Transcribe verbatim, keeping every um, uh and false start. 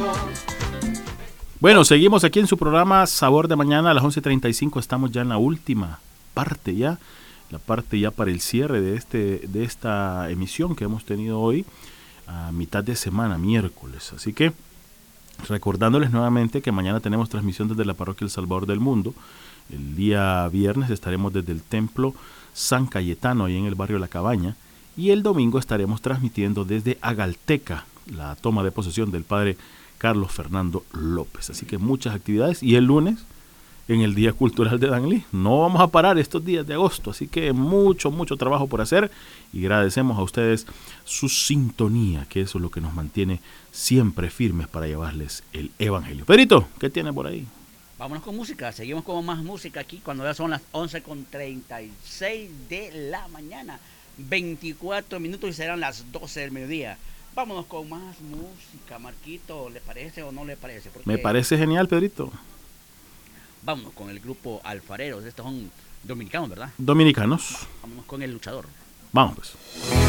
Bueno, seguimos aquí en su programa Sabor de Mañana a las once treinta y cinco. Estamos ya en la última parte ya, la parte ya para el cierre de, este, de esta emisión que hemos tenido hoy a mitad de semana, miércoles. Así que recordándoles nuevamente que mañana tenemos transmisión desde la Parroquia El Salvador del Mundo. El día viernes estaremos desde el Templo San Cayetano, ahí en el barrio La Cabaña. Y el domingo estaremos transmitiendo desde Agalteca, la toma de posesión del Padre Carlos Fernando López. Así que muchas actividades. Y el lunes, en el Día Cultural de Danlí. No vamos a parar estos días de agosto. Así que mucho, mucho trabajo por hacer. Y agradecemos a ustedes su sintonía, que eso es lo que nos mantiene siempre firmes para llevarles el Evangelio. Pedrito, ¿qué tiene por ahí? Vámonos con música. Seguimos con más música aquí cuando ya son las once con treinta y seis de la mañana. veinticuatro minutos y serán las doce del mediodía. Vámonos con más música, Marquito. ¿Le parece o no le parece? Porque me parece genial, Pedrito. Vámonos con el grupo Alfareros. Estos son dominicanos, ¿verdad? Dominicanos. Vámonos con El Luchador. Vamos pues.